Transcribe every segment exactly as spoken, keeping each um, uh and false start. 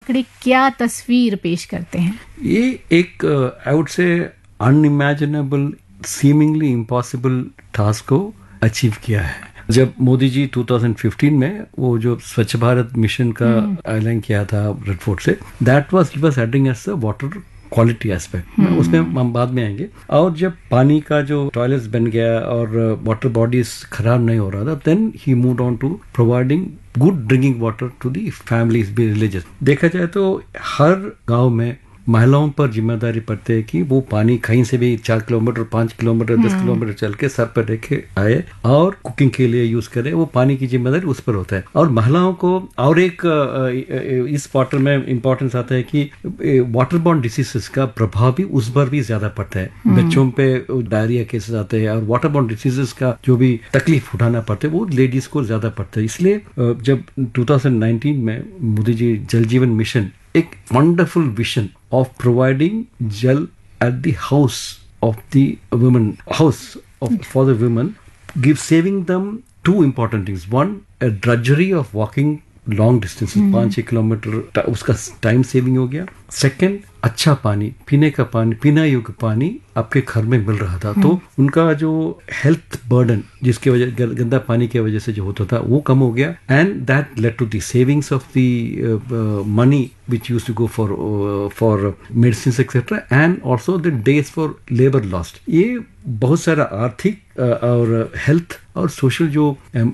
आंकड़े क्या तस्वीर पेश करते हैं? ये एक I would say unimaginable, seemingly impossible task को अचीव किया है। जब मोदी जी दो हज़ार पंद्रह में वो जो स्वच्छ भारत मिशन का ऐलान किया था रेड फोर्ट से, that was he was adding as the water quality aspect, उसमें हम बाद में आएंगे। और जब पानी का जो टॉयलेट्स बन गया और वाटर बॉडीज खराब नहीं हो रहा था, then he moved on to providing good drinking water to the families, villages. देखा जाए तो हर गांव में महिलाओं पर जिम्मेदारी पड़ती है कि वो पानी कहीं से भी चार किलोमीटर, पांच किलोमीटर, दस किलोमीटर चल के सर पर लेके आए और कुकिंग के लिए यूज करे। वो पानी की जिम्मेदारी उस पर होता है। और महिलाओं को और एक इस वाटर में इम्पोर्टेंस आता है कि वाटर बॉर्न डिसीजेस का प्रभाव भी उस पर भी ज्यादा पड़ता है। बच्चों पे डायरिया केसेस आते हैं और वाटर बॉर्न डिसीजेस का जो भी तकलीफ उठाना पड़ता है वो लेडीज को ज्यादा पड़ता है। इसलिए जब दो हज़ार उन्नीस में मोदी जी जल जीवन मिशन एक wonderful vision of providing jal at the house of the women, house of, for the women, give saving them two important things. One, a drudgery of walking long distances, पाँच छह किलोमीटर, उसका time saving हो गया। Second, अच्छा पानी, पीने का पानी, पीना योग्य पानी आपके घर में मिल रहा था। तो उनका जो हेल्थ बर्डन जिसकी वजह गंदा पानी की वजह से जो होता था वो कम हो गया। And that led to the savings of the money which used to go for uh, for medicines et cetera, and also the days for labor lost. ये बहुत सारा आर्थिक uh, और हेल्थ और सोशल जो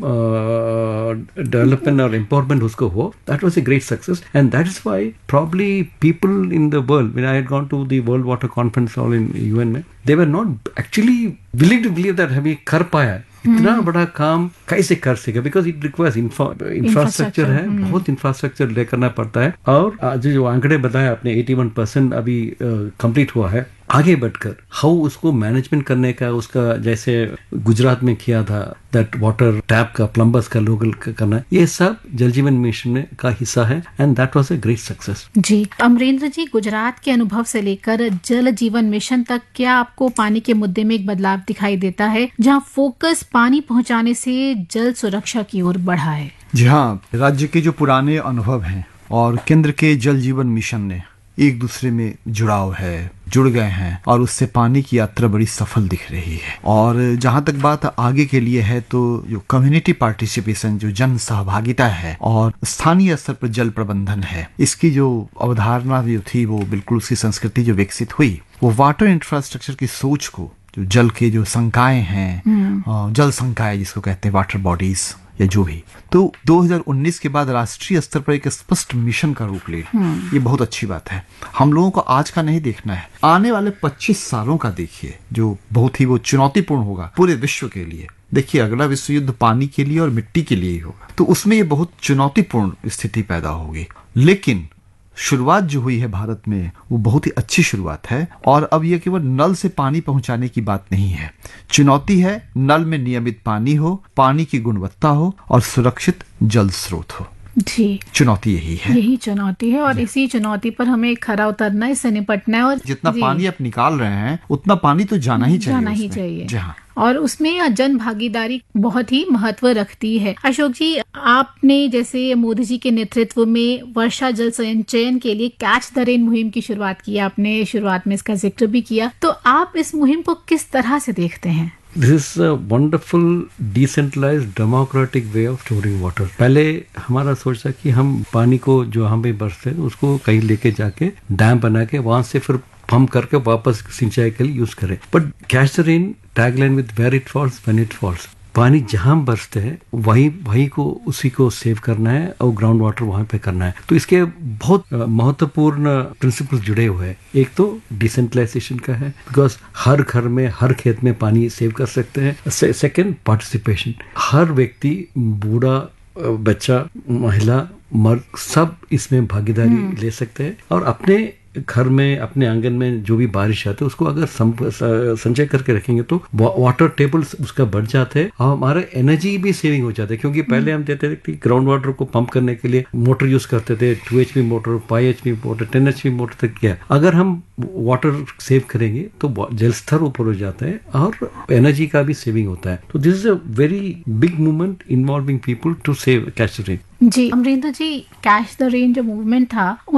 डेवलपमेंट और एम्पावरमेंट उसको हुआ, that was a great success, and that is why probably people in the world, when I had gone to the World Water Conference all in U N में, they were not actually willing to believe that हमें कर पाया इतना बड़ा काम कैसे कर सके, बिकॉज इट रिक्वायर्स इंफ्रास्ट्रक्चर है, बहुत इंफ्रास्ट्रक्चर ले करना पड़ता है। और आज जो आंकड़े बताया आपने इक्यासी परसेंट अभी कंप्लीट uh, हुआ है। आगे बढ़कर हाउ उसको मैनेजमेंट करने का, उसका जैसे गुजरात में किया था दैट वाटर टैप का प्लम्बर्स का लोकल करना, ये सब जल जीवन मिशन में का हिस्सा है and that was a great success. जी अमरेंद्र जी, गुजरात के अनुभव से लेकर जल जीवन मिशन तक क्या आपको पानी के मुद्दे में एक बदलाव दिखाई देता है जहां फोकस पानी पहुंचाने से जल सुरक्षा की ओर बढ़ा है? जी हाँ, राज्य के जो पुराने अनुभव हैं और केंद्र के जल जीवन मिशन ने एक दूसरे में जुड़ाव है, जुड़ गए हैं और उससे पानी की यात्रा बड़ी सफल दिख रही है। और जहां तक बात आगे के लिए है तो जो कम्युनिटी पार्टिसिपेशन, जो जन सहभागिता है और स्थानीय स्तर पर जल प्रबंधन है, इसकी जो अवधारणा भी थी वो बिल्कुल उसकी संस्कृति जो विकसित हुई, वो वाटर इंफ्रास्ट्रक्चर की सोच को, जो जल के जो संकाय हैं, जल संकाय जिसको कहते हैं, वाटर बॉडीज या जो भी, तो दो हज़ार उन्नीस के बाद राष्ट्रीय स्तर पर एक स्पष्ट मिशन का रूप ले, ये बहुत अच्छी बात है। हम लोगों को आज का नहीं देखना है, आने वाले पच्चीस सालों का देखिए, जो बहुत ही वो चुनौतीपूर्ण होगा पूरे विश्व के लिए। देखिए अगला विश्व युद्ध पानी के लिए और मिट्टी के लिए ही होगा, तो उसमें ये बहुत चुनौतीपूर्ण स्थिति पैदा होगी। लेकिन शुरुआत जो हुई है भारत में वो बहुत ही अच्छी शुरुआत है। और अब ये केवल नल से पानी पहुंचाने की बात नहीं है, चुनौती है नल में नियमित पानी हो, पानी की गुणवत्ता हो और सुरक्षित जल स्रोत हो। जी, चुनौती यही है, यही चुनौती है और इसी चुनौती पर हमें खरा उतरना है, इससे निपटना है। और जितना पानी आप निकाल रहे हैं उतना पानी तो जाना ही चाहिए, जाना ही चाहिए। जी हाँ, और उसमें जन भागीदारी बहुत ही महत्व रखती है। अशोक जी, आपने जैसे मोदी जी के नेतृत्व में वर्षा जल संचयन के लिए कैच द रेन मुहिम की शुरुआत की, आपने शुरुआत में इसका जिक्र भी किया, तो आप इस मुहिम को किस तरह से देखते हैं? This is a wonderful decentralised democratic way of storing water. पहले हमारा सोच था कि हम पानी को जो हम पे बरसते हैं उसको कहीं लेके जाके डैम बना के वहां से फिर पंप करके वापस सिंचाई के लिए यूज करें। But catch the rain tagline with where it falls when it falls, पानी जहां बरसते हैं वही वही को उसी को सेव करना है और ग्राउंड वाटर वहां पे करना है। तो इसके बहुत महत्वपूर्ण प्रिंसिपल जुड़े हुए हैं। एक तो डिसेंट्रलाइजेशन का है, बिकॉज हर घर में हर खेत में पानी सेव कर सकते हैं। सेकंड, पार्टिसिपेशन, हर व्यक्ति, बूढ़ा, बच्चा, महिला, मर्द, सब इसमें भागीदारी ले सकते हैं और अपने घर में, अपने आंगन में जो भी बारिश आती है उसको अगर संचय करके रखेंगे तो वाटर टेबल उसका बढ़ जाता है और हमारा एनर्जी भी सेविंग हो जाता है। क्योंकि पहले हम देते थे कि ग्राउंड वाटर को पंप करने के लिए मोटर यूज करते थे, to H P motor, five H P motor, ten H P motor तक किया। अगर हम वाटर सेव करेंगे तो जल स्तर ऊपर हो जाता है और एनर्जी का भी सेविंग होता है। तो this is a very big movement involving people to save catch the rain. Ji Amarendra ji, catch the rain जो मूवमेंट था